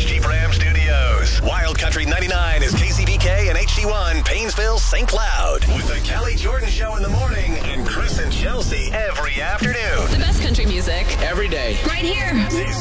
Dodge Jeep Ram Studios. Wild Country 99 is KCBK and HD1, Paynesville, St. Cloud. With the Kelly Jordan Show in the morning and Chris and Chelsea every afternoon. The best country music. Every day. Right here. This